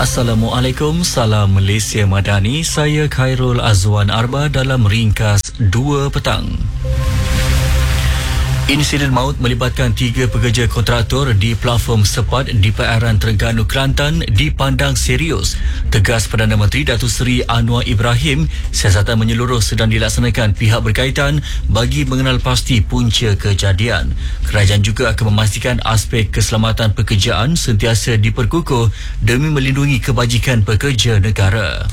Assalamualaikum, salam Malaysia Madani. Saya Khairul Azwan Arba dalam ringkas 2 petang. Insiden maut melibatkan 3 pekerja kontraktor di platform sepat di perairan Terengganu, Kelantan dipandang serius. Tegas Perdana Menteri Datuk Seri Anwar Ibrahim, siasatan menyeluruh sedang dilaksanakan pihak berkaitan bagi mengenal pasti punca kejadian. Kerajaan juga akan memastikan aspek keselamatan pekerjaan sentiasa diperkukuh demi melindungi kebajikan pekerja negara.